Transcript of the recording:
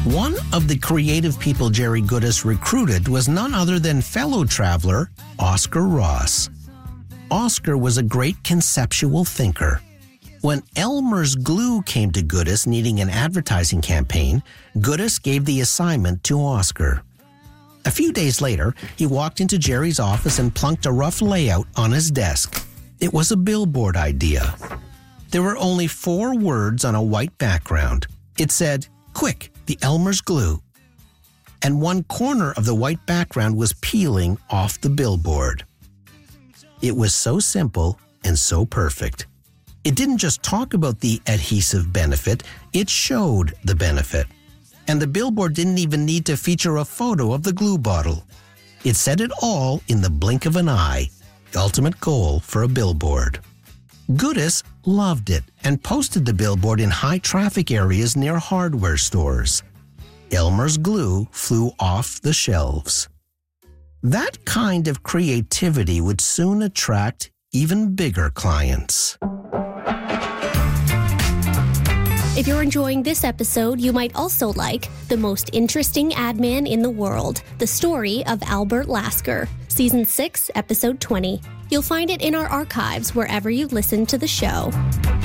One of the creative people Jerry Goodis recruited was none other than fellow traveler Oscar Ross. Oscar was a great conceptual thinker. When Elmer's Glue came to Goodis needing an advertising campaign, Goodis gave the assignment to Oscar. A few days later, he walked into Jerry's office and plunked a rough layout on his desk. It was a billboard idea. There were only 4 words on a white background. It said, "Quick, the Elmer's Glue." And one corner of the white background was peeling off the billboard. It was so simple and so perfect. It didn't just talk about the adhesive benefit, it showed the benefit. And the billboard didn't even need to feature a photo of the glue bottle. It said it all in the blink of an eye. The ultimate goal for a billboard. Goodis loved it and posted the billboard in high-traffic areas near hardware stores. Elmer's Glue flew off the shelves. That kind of creativity would soon attract even bigger clients. If you're enjoying this episode, you might also like The Most Interesting Ad Man in the World, the story of Albert Lasker, Season 6, Episode 20. You'll find it in our archives wherever you listen to the show.